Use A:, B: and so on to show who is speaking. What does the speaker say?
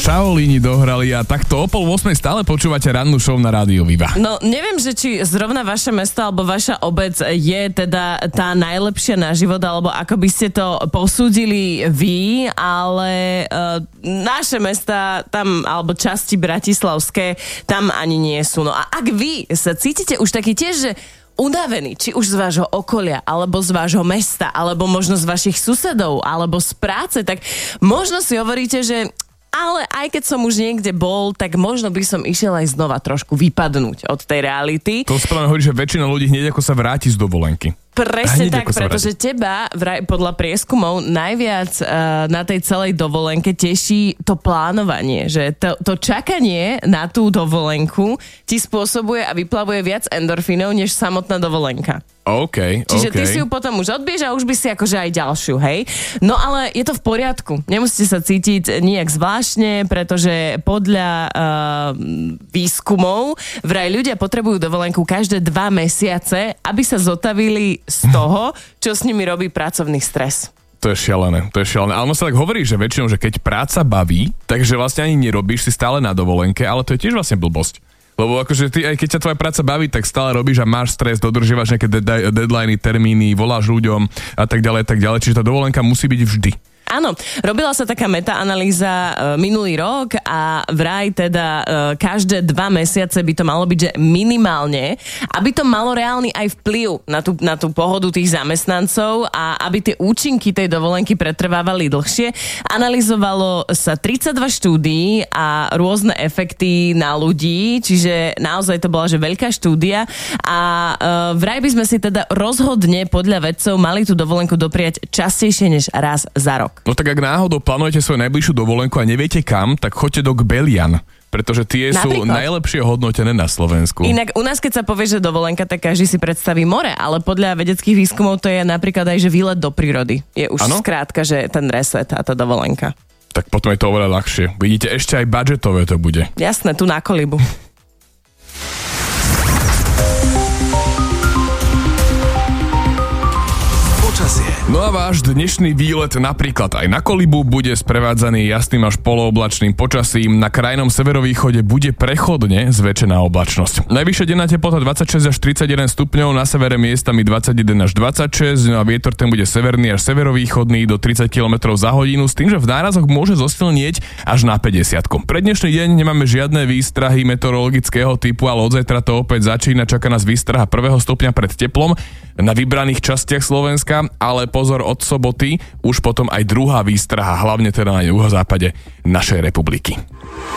A: Shaolini dohrali a takto o 7:30 stále počúvate rannú show na Rádiu Viva.
B: No, neviem, že či zrovna vaše mesto alebo vaša obec je teda tá najlepšia na život, alebo ako by ste to posúdili vy, ale naše mesta tam, alebo časti bratislavské, tam ani nie sú. No a ak vy sa cítite už taký tiež, že unavený, či už z vášho okolia, alebo z vášho mesta, alebo možno z vašich susedov, alebo z práce, tak možno si hovoríte, že ale aj keď som už niekde bol, tak možno by som išiel aj znova trošku vypadnúť od tej reality.
A: To správne hovorí, že väčšina ľudí hneď ako sa vráti z dovolenky.
B: Presne tak, pretože teba podľa prieskumov najviac na tej celej dovolenke teší to plánovanie, že to čakanie na tú dovolenku ti spôsobuje a vyplavuje viac endorfínov, než samotná dovolenka. Čiže ty si ju potom už odbiež a už by si akože aj ďalšiu, hej? No ale je to v poriadku. Nemusíte sa cítiť nijak zvláštne, pretože podľa výskumov vraj ľudia potrebujú dovolenku každé 2 mesiace, aby sa zotavili z toho, čo s nimi robí pracovný stres.
A: To je šialené. Ale ono sa tak hovorí, že väčšinou, že keď práca baví, takže vlastne ani nerobíš, si stále na dovolenke, ale to je tiež vlastne blbosť. Lebo akože ty, aj keď ťa tvoja práca baví, tak stále robíš a máš stres, dodržiavaš nejaké deadliny, termíny, voláš ľuďom a tak ďalej. Čiže tá dovolenka musí byť vždy.
B: Áno, robila sa taká metaanalýza minulý rok a vraj teda každé 2 mesiace by to malo byť, že minimálne, aby to malo reálny aj vplyv na tú pohodu tých zamestnancov a aby tie účinky tej dovolenky pretrvávali dlhšie. Analyzovalo sa 32 štúdií a rôzne efekty na ľudí, čiže naozaj to bola že veľká štúdia a vraj by sme si teda rozhodne podľa vedcov mali tú dovolenku dopriať častejšie než raz za rok.
A: No tak ak náhodou plánujete svoju najbližšiu dovolenku a neviete kam, tak choďte do Gbelian, pretože tie sú najlepšie hodnotené na Slovensku. Inak
B: u nás, keď sa povie, že dovolenka, tak každý si predstaví more, ale podľa vedeckých výskumov to je napríklad aj, že výlet do prírody. Je už skrátka, že ten reset a tá dovolenka.
A: Tak potom je to oveľa ľahšie. Vidíte, ešte aj budžetové to bude.
B: Jasné, tu na Kolibu.
A: No a váš dnešný výlet napríklad aj na Kolibu bude sprevádzaný jasným až polooblačným počasím. Na krajnom severovýchode bude prechodne zväčšená oblačnosť. Najvyššia denná teplota 26 až 31 stupňov, na severe miestami 21 až 26, no a vietor ten bude severný až severovýchodný do 30 km za hodinu, s tým, že v nárazoch môže zosilnieť až na 50. Pre dnešný deň nemáme žiadne výstrahy meteorologického typu, ale od zajtra to opäť začína, čaká nás výstraha 1. stupňa pred teplom na vybraných častiach Slovenska, ale pozor, od soboty už potom aj druhá výstraha, hlavne teda na juhozápade našej republiky.